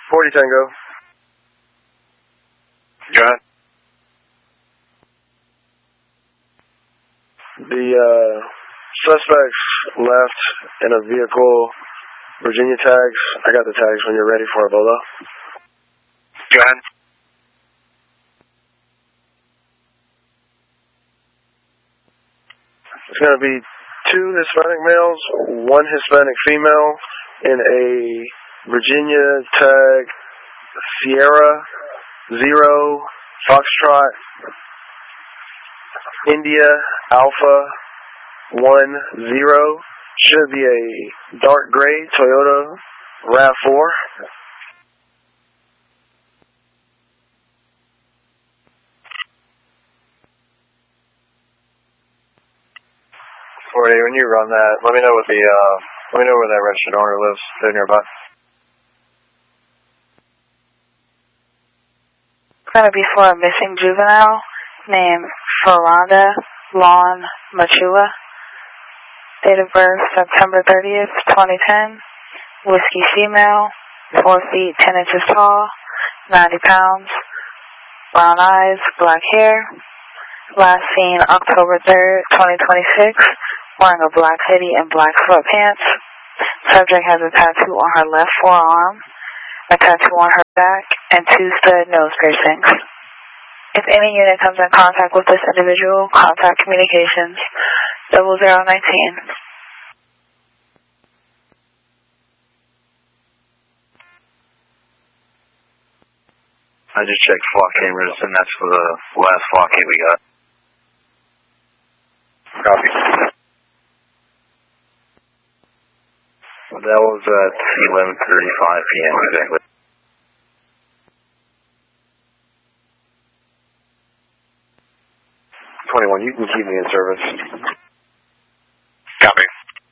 40 Tango. Go ahead. The suspects left in a vehicle, Virginia tags. I got the tags when you're ready for it, Bolo. Go ahead. It's going to be 2 Hispanic males, 1 Hispanic female in a Virginia tag Sierra 0 Foxtrot India Alpha 10. Should be a dark gray Toyota RAV4. When you run that, let me know what let me know where that registered owner lives. They're nearby. It's going to be for a missing juvenile named Faranda Lawn Machua. Date of birth September 30th, 2010. Whiskey female, 4 feet 10 inches tall, 90 pounds, brown eyes, black hair. Last seen October 3rd, 2026, wearing a black hoodie and black sweatpants. Subject has a tattoo on her left forearm, a tattoo on her back, and 2 stud nose piercings. If any unit comes in contact with this individual, contact communications 0019. I just checked flock cameras, and that's for the last flock hit we got. Copy. That was at 11:35 p.m. exactly. You can keep me in service. Copy.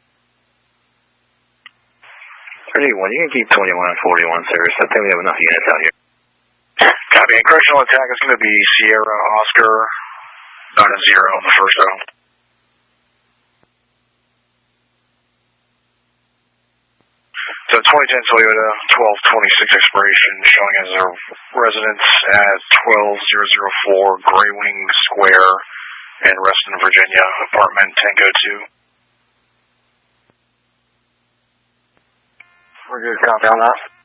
31, you can keep 21 and 41 in service. I think we have enough units out here. Copy. And correctional attack is going to be Sierra Oscar, not a 0 on the first round. So 2010 Toyota, 1226 expiration, showing as a residence at 12004 Gray Wing Square in Reston, Virginia, apartment Tango 2. We're good. Copy on that.